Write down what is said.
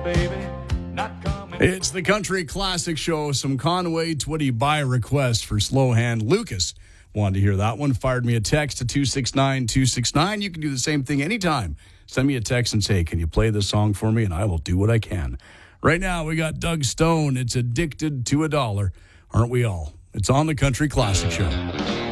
It's the Country Classic Show. Some Conway Twitty by request for Slow Hand. Lucas wanted to hear that one. Fired me a text to 269-269. You can do the same thing anytime. Send me a text and say, can you play this song for me? And I will do what I can. Right now, we got Doug Stone. It's Addicted to a Dollar. Aren't we all? It's on the Country Classic Show.